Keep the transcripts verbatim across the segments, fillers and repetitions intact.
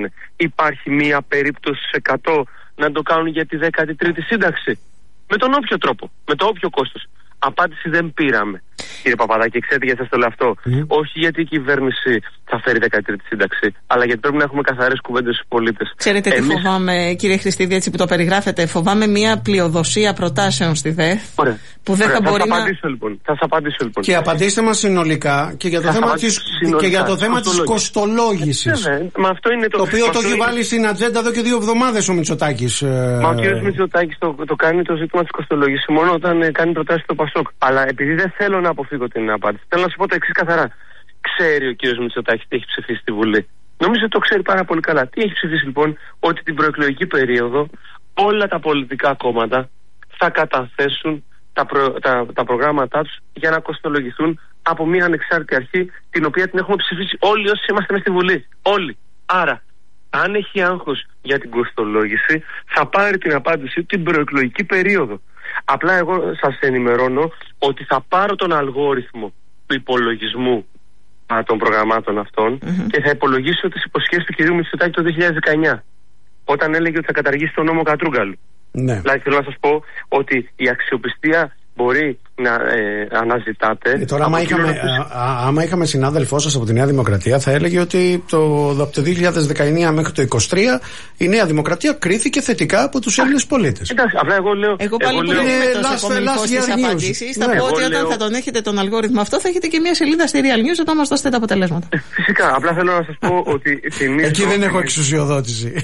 Υπάρχει μία περίπτωση σε εκατό να το κάνουν για τη δέκατη τρίτη σύνταξη? Με τον όποιο τρόπο, με το όποιο κόστος. Απάντηση δεν πήραμε, κύριε Παπαδάκη. Ξέρετε γιατί σας το λέω αυτό? Mm. Όχι γιατί η κυβέρνηση θα φέρει δέκατη τρίτη σύνταξη, αλλά γιατί πρέπει να έχουμε καθαρές κουβέντες στους πολίτες. Ξέρετε Εμείς... τι φοβάμαι, κύριε Χριστίδη, έτσι που το περιγράφετε? Φοβάμαι μια πλειοδοσία προτάσεων στη ΔΕΘ. Ωραία. Που δεν Ωραία. θα, θα μπορεί θα να. Απαντήσω, λοιπόν. Θα σας απαντήσω λοιπόν. Και απαντήστε μας συνολικά και για το θα θέμα της, και για το θέμα της κοστολόγησης. Ε, μα αυτό είναι το, το οποίο το έχει είναι... βάλει στην ατζέντα εδώ και δύο εβδομάδες ο Μητσοτάκης. Μα ο κ. Μητσοτάκης το, το κάνει το ζήτημα της κοστολόγησης μόνο όταν ε, κάνει προτάσεις στο Πασόκ. Αλλά επειδή δεν θέλω να αποφύγω την απάντηση, θέλω να σου πω το εξής καθαρά. Ξέρει ο κ. Μητσοτάκης τι έχει ψηφίσει στη Βουλή? Νομίζω ότι το ξέρει πάρα πολύ καλά. Τι έχει ψηφίσει λοιπόν? Ότι την προεκλογική περίοδο όλα τα πολιτικά κόμματα θα καταθέσουν τα, προ, τα, τα προγράμματά τους για να κοστολογηθούν από μια ανεξάρτητη αρχή, την οποία την έχουμε ψηφίσει όλοι όσοι είμαστε μες στη Βουλή. Όλοι. Άρα, αν έχει άγχος για την κοστολόγηση, θα πάρει την απάντηση την προεκλογική περίοδο. Απλά εγώ σας ενημερώνω ότι θα πάρω τον αλγόριθμο του υπολογισμού α, των προγραμμάτων αυτών mm-hmm. και θα υπολογίσω τις υποσχέσεις του κυρίου Μητσοτάκη το δύο χιλιάδες δεκαεννιά, όταν έλεγε ότι θα καταργήσει τον νόμο Κατρούγκαλου. Ναι. Δηλαδή θέλω να σας πω ότι η αξιοπιστία μπορεί να ε, αναζητάτε. Ε, τώρα, άμα είχαμε, α, α, άμα είχαμε συνάδελφό σας από τη Νέα Δημοκρατία, θα έλεγε ότι το, από το δύο χιλιάδες δεκαεννιά μέχρι το είκοσι τρία η Νέα Δημοκρατία κρίθηκε θετικά από τους Έλληνες πολίτες. Εντάξει, απλά εγώ λέω. Εγώ πάλι που δεν είμαι τόσο κομβικός στις απαντήσεις, θα πω ότι όταν θα τον έχετε τον αλγόριθμο αυτό, θα έχετε και μια σελίδα στη Real News όταν μας δώσετε τα αποτελέσματα. Φυσικά, απλά θέλω να σας πω ότι. Εκεί δεν έχω εξουσιοδότηση.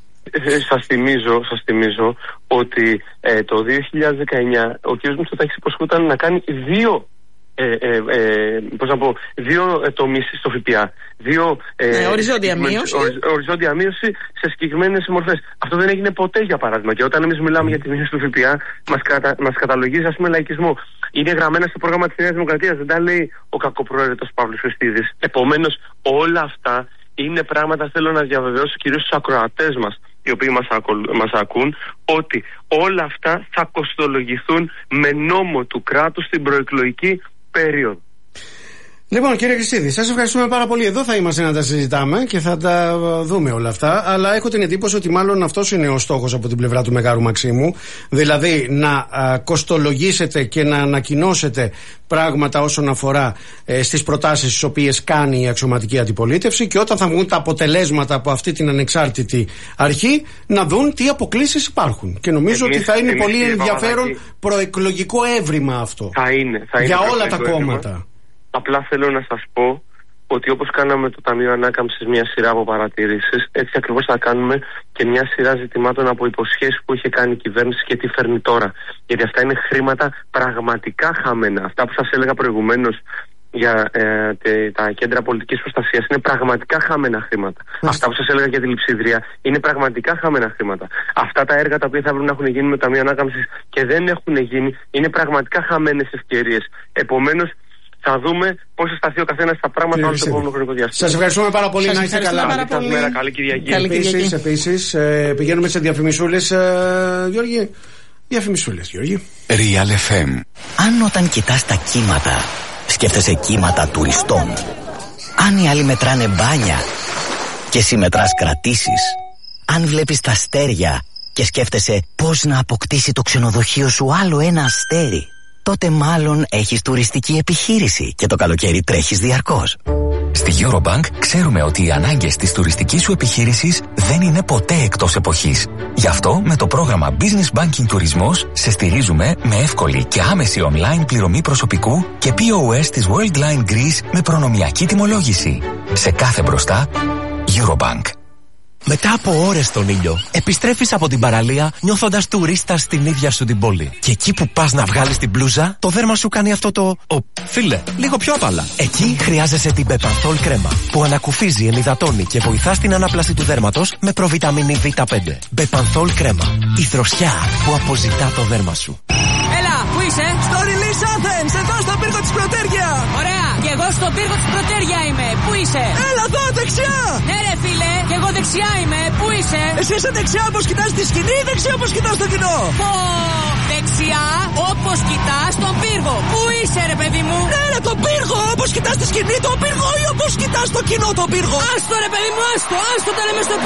Ε, σας θυμίζω, σας θυμίζω ότι ε, το δύο χιλιάδες δεκαεννιά ο κ. Μητσοτάκης υποσχόταν να κάνει δύο ε, ε, ε, πώς να πω, δύο ε, τομείς στο ΦΠΑ. Δύο, ε, ναι, οριζόντια μείωση. Οριζ, οριζόντια μείωση σε συγκεκριμένες μορφές. Αυτό δεν έγινε ποτέ, για παράδειγμα. Και όταν εμείς μιλάμε mm. για τη μείωση του ΦΠΑ, μας, κατα, μας καταλογίζει, ας πούμε, λαϊκισμό. Είναι γραμμένα στο πρόγραμμα της Νέας Δημοκρατίας. Δεν τα λέει ο κακοπροαίρετος Παύλος Χριστίδης. Επομένως, όλα αυτά είναι πράγματα, θέλω να διαβεβαιώσω κυρίως στους ακροατές μας, οι οποίοι μας, ακου, μας ακούν, ότι όλα αυτά θα κοστολογηθούν με νόμο του κράτους στην προεκλογική περίοδο. Λοιπόν, κύριε Χριστίδη, σας ευχαριστούμε πάρα πολύ. Εδώ θα είμαστε να τα συζητάμε και θα τα δούμε όλα αυτά. Αλλά έχω την εντύπωση ότι μάλλον αυτός είναι ο στόχος από την πλευρά του Μεγάρου Μαξίμου. Δηλαδή να α, κοστολογήσετε και να ανακοινώσετε πράγματα όσον αφορά ε, στις προτάσεις τις οποίες κάνει η αξιωματική αντιπολίτευση, και όταν θα βγουν τα αποτελέσματα από αυτή την ανεξάρτητη αρχή να δουν τι αποκλίσεις υπάρχουν. Και νομίζω εμείς, ότι θα είναι πολύ ενδιαφέρον προεκλογικό έβριμα αυτό. Θα είναι, θα είναι για όλα τα κόμματα. Έβριμα. Απλά θέλω να σας πω ότι όπως κάναμε το Ταμείο Ανάκαμψης μια σειρά από παρατηρήσεις, έτσι ακριβώς θα κάνουμε και μια σειρά ζητημάτων από υποσχέσεις που είχε κάνει η κυβέρνηση και τι φέρνει τώρα. Γιατί αυτά είναι χρήματα πραγματικά χαμένα. Αυτά που σας έλεγα προηγουμένως για ε, τε, τα κέντρα πολιτικής προστασίας είναι πραγματικά χαμένα χρήματα. Μάλιστα. Αυτά που σας έλεγα για τη λειψιδρία είναι πραγματικά χαμένα χρήματα. Αυτά τα έργα τα οποία θα πρέπει να έχουν γίνει με το Ταμείο Ανάκαμψης και δεν έχουν γίνει είναι πραγματικά χαμένες ευκαιρίες. Επομένως, θα δούμε πώς θα σταθεί ο καθένας στα πράγματα όλο το επόμενο χρονικό διάστημα. Σας ευχαριστούμε πάρα πολύ. Σας να είστε καλά. Καλή, καλή Κυριακή. Επίσης, επίσης ε, πηγαίνουμε σε διαφημισούλες, ε, Γιώργη. Διαφημισούλες, Γιώργη. Real εφ εμ. Αν όταν κοιτάς τα κύματα, σκέφτεσαι κύματα τουριστών. Αν οι άλλοι μετράνε μπάνια και εσύ μετράς κρατήσεις. Αν βλέπεις τα αστέρια και σκέφτεσαι πώς να αποκτήσει το ξενοδοχείο σου άλλο ένα αστέρι, τότε μάλλον έχεις τουριστική επιχείρηση και το καλοκαίρι τρέχεις διαρκώς. Στη Eurobank ξέρουμε ότι οι ανάγκες της τουριστικής σου επιχείρησης δεν είναι ποτέ εκτός εποχής. Γι' αυτό με το πρόγραμμα Business Banking Τουρισμός σε στηρίζουμε με εύκολη και άμεση online πληρωμή προσωπικού και πι ο ες της Worldline Greece με προνομιακή τιμολόγηση. Σε κάθε μπροστά, Eurobank. Μετά από ώρες στον ήλιο, επιστρέφεις από την παραλία νιώθοντας τουρίστας στην ίδια σου την πόλη. Και εκεί που πας να βγάλεις την μπλούζα, το δέρμα σου κάνει αυτό το «Ω, φίλε, λίγο πιο απαλά». Εκεί χρειάζεσαι την Bepanthol κρέμα, που ανακουφίζει, ενυδατώνει και βοηθά στην ανάπλαση του δέρματος με προβιταμίνη βι πέντε. Bepanthol κρέμα, η δροσιά που αποζητά το δέρμα σου. Έλα, πού είσαι? Στο Release Athens, εδώ στο πύργο της Πρωτέργεια. Ωραία, Και εγώ στον πύργο της Προτέρια είμαι. Πού είσαι? Έλα εδώ, δεξιά! Ναι, ρε φίλε, και εγώ δεξιά είμαι. Πού είσαι? Εσύ είσαι δεξιά όπως κοιτάς τη σκηνή ή δεξιά όπως κοιτάς το κοινό? Πω, δεξιά όπως κοιτάς τον πύργο. Πού είσαι, ρε παιδί μου? Ναι, ρε, τον πύργο! Όπως κοιτάς τη σκηνή, τον πύργο ή όπως κοιτάς το κοινό, τον πύργο? Άστο, ρε παιδί μου, άστο, άστο, τα λέμε στο